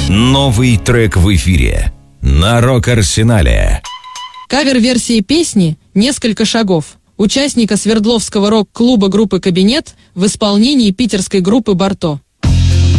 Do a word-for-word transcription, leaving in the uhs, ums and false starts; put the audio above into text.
Новый трек в эфире на Рок-Арсенале. Кавер-версии песни «Несколько шагов» участника Свердловского рок-клуба группы «Кабинет» в исполнении питерской группы «Барто».